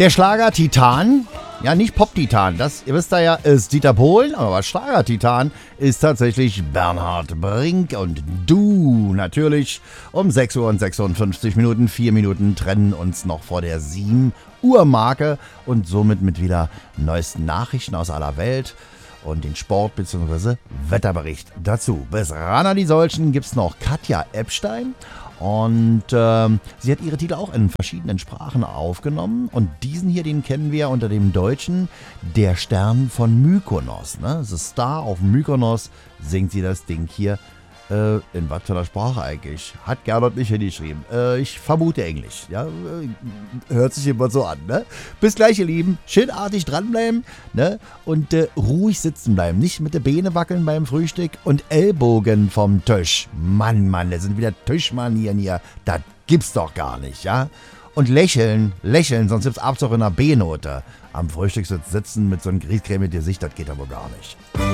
Der Schlager-Titan, ja nicht Pop-Titan, das, ihr wisst ja, ist Dieter Bohlen, aber Schlager-Titan ist tatsächlich Bernhard Brink und du natürlich um 6 Uhr und 56 Minuten, 4 Minuten trennen uns noch vor der 7 Uhr Marke und somit mit wieder neuesten Nachrichten aus aller Welt und den Sport bzw. Wetterbericht dazu. Bis ran an die Solchen gibt's noch Katja Epstein. Und sie hat ihre Titel auch in verschiedenen Sprachen aufgenommen. Und diesen hier, den kennen wir unter dem Deutschen Der Stern von Mykonos. Ne? The Star of Mykonos singt sie das Ding hier. In was für einer Sprache eigentlich? Hat Gernot nicht hingeschrieben. Ich vermute Englisch. Ja? Hört sich immer so an. Ne? Bis gleich, ihr Lieben. Schönartig dranbleiben, ne? Und ruhig sitzen bleiben. Nicht mit den Beine wackeln beim Frühstück und Ellbogen vom Tisch. Mann, das sind wieder Tischmanieren hier. Das gibt's doch gar nicht, ja? Und lächeln, sonst gibt's abends auch in einer B-Note. Am Frühstückssitz sitzen mit so einem Grießcreme Gesicht, das geht aber gar nicht.